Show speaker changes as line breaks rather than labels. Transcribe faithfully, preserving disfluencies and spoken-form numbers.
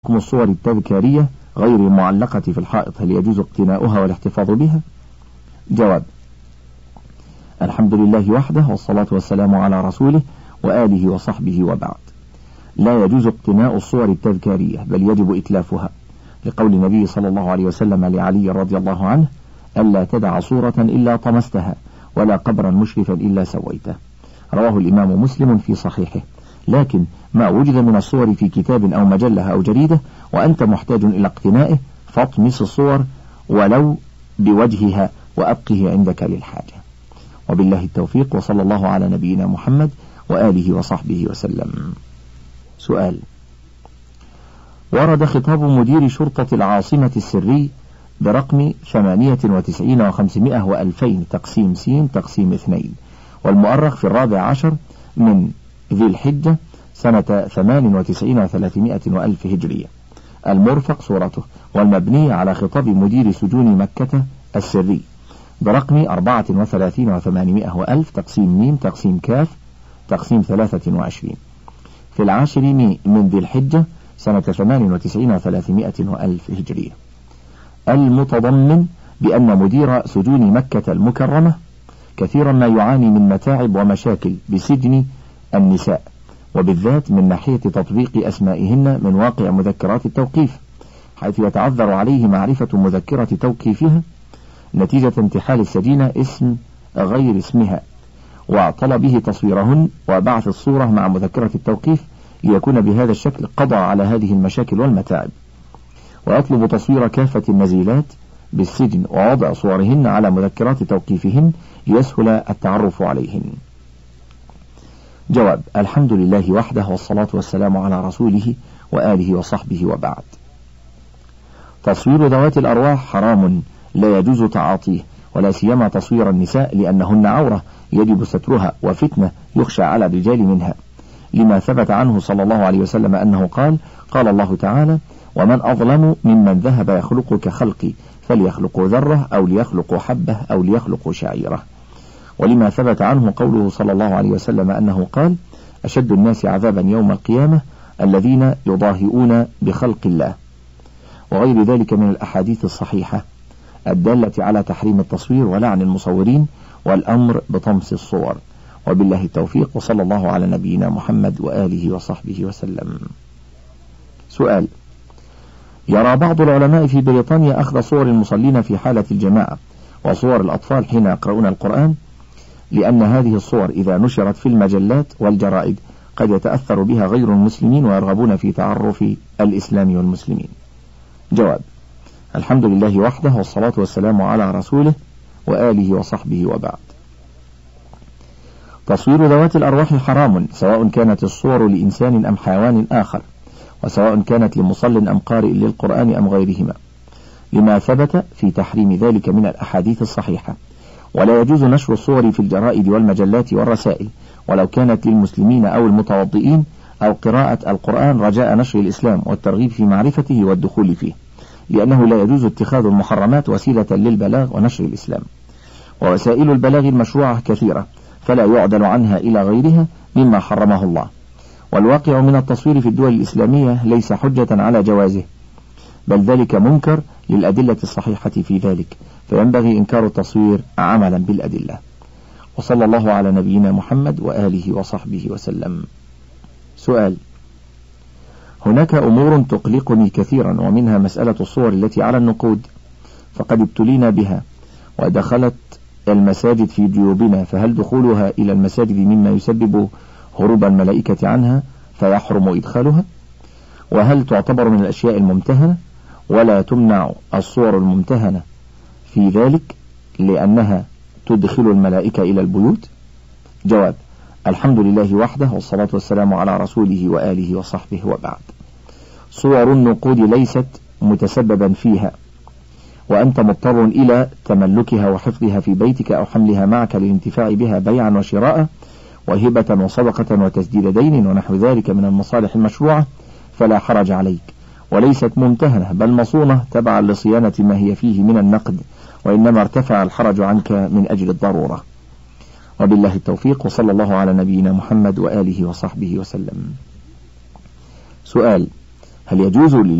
حكم الصور التذكارية غير المعلقة في الحائط، هل يجوز اقتناؤها والاحتفاظ بها؟ جواب: الحمد لله وحده، والصلاة والسلام على رسوله وآله وصحبه وبعد. لا يجوز اقتناء الصور التذكارية، بل يجب إتلافها، لقول النبي صلى الله عليه وسلم لعلي رضي الله عنه: ألا تدع صورة إلا طمستها، ولا قبرا مشرفا إلا سويته. رواه الإمام مسلم في صحيحه. لكن ما وجد من الصور في كتاب أو مجلة أو جريدة وأنت محتاج إلى اقتنائه، فاطمس الصور ولو بوجهها وأبقه عندك للحاجة. وبالله التوفيق، وصلى الله على نبينا محمد وآله وصحبه وسلم. سؤال: ورد خطاب مدير شرطة العاصمة السري برقم ثمانية وتسعين وخمسمائة وألفين تقسيم سين تقسيم اثنين، والمؤرخ في الرابع عشر من ذي الحجة سنة ثمان وتسعين وثلاثمائة وألف هجرية، المرفق صورته، والمبني على خطاب مدير سجون مكة السري برقم أربعة وثلاثين وثمانمائة وألف تقسيم ميم تقسيم كاف تقسيم ثلاثة وعشرين في العاشر من ذي الحجة سنة ثمان وتسعين وثلاثمائة وألف هجرية، المتضمن بأن مدير سجون مكة المكرمة كثيرا ما يعاني من متاعب ومشاكل بسجن النساء، وبالذات من ناحية تطبيق أسمائهن من واقع مذكرات التوقيف، حيث يتعذر عليه معرفة مذكرة توقيفها نتيجة انتحال السجينة اسم غير اسمها، وطلبه تصويرهن وبعث الصورة مع مذكرة التوقيف ليكون بهذا الشكل قضى على هذه المشاكل والمتاعب. ويطلب تصوير كافة النزيلات بالسجن ووضع صورهن على مذكرات توقيفهن ليسهل التعرف عليهن. جواب: الحمد لله وحده، والصلاة والسلام على رسوله وآله وصحبه وبعد. تصوير ذوات الأرواح حرام، لا يجوز تعاطيه، ولا سيما تصوير النساء، لأنهن عورة يجب سترها وفتنة يخشى على الرجال منها، لما ثبت عنه صلى الله عليه وسلم أنه قال: قال الله تعالى: ومن أظلم ممن ذهب يخلق كخلقي، فليخلقوا ذرة أو ليخلقوا حبة أو ليخلقوا شعيرة. ولما ثبت عنه قوله صلى الله عليه وسلم أنه قال: أشد الناس عذابا يوم القيامة الذين يضاهئون بخلق الله، وغير ذلك من الأحاديث الصحيحة الدالة على تحريم التصوير ولعن المصورين والأمر بطمس الصور. وبالله التوفيق، وصلى الله على نبينا محمد وآله وصحبه وسلم. سؤال: يرى بعض العلماء في بريطانيا أخذ صور المصلين في حالة الجماعة وصور الأطفال حين يقرؤون القرآن، لأن هذه الصور إذا نشرت في المجلات والجرائد قد يتأثر بها غير المسلمين ويرغبون في تعرف الإسلام والمسلمين. جواب: الحمد لله وحده، والصلاة والسلام على رسوله وآله وصحبه وبعد. تصوير ذوات الأرواح حرام، سواء كانت الصور لإنسان أم حيوان آخر، وسواء كانت لمصل أم قارئ للقرآن أم غيرهما، لما ثبت في تحريم ذلك من الأحاديث الصحيحة. ولا يجوز نشر الصور في الجرائد والمجلات والرسائل، ولو كانت للمسلمين أو المتوضئين، أو قراءة القرآن رجاء نشر الإسلام والترغيب في معرفته والدخول فيه، لأنه لا يجوز اتخاذ المحرمات وسيلة للبلاغ ونشر الإسلام. ووسائل البلاغ المشروعة كثيرة، فلا يعدل عنها إلى غيرها مما حرمه الله. والواقع من التصوير في الدول الإسلامية ليس حجة على جوازه، بل ذلك منكر للأدلة الصحيحة في ذلك، فينبغي إنكار التصوير عملا بالأدلة. وصلى الله على نبينا محمد وآله وصحبه وسلم. سؤال: هناك أمور تقلقني كثيرا، ومنها مسألة الصور التي على النقود، فقد ابتلينا بها ودخلت المساجد في جيوبنا، فهل دخولها إلى المساجد مما يسبب هروب الملائكة عنها فيحرم إدخالها؟ وهل تعتبر من الأشياء الممتهنة، ولا تمنع الصور الممتهنة في ذلك لأنها تدخل الملائكة إلى البيوت؟ جواب: الحمد لله وحده، والصلاة والسلام على رسوله وآله وصحبه وبعد. صور النقود ليست متسببا فيها، وأنت مضطر إلى تملكها وحفظها في بيتك أو حملها معك للانتفاع بها بيعا وشراء وهبة وصدقة وتسديد دين ونحو ذلك من المصالح المشروعة، فلا حرج عليك، وليست ممتهنة بل مصونة تبعا لصيانة ما هي فيه من النقد، وإنما ارتفع الحرج عنك من أجل الضرورة. وبالله التوفيق، وصلى الله على نبينا محمد وآله وصحبه وسلم. سؤال: هل يجوز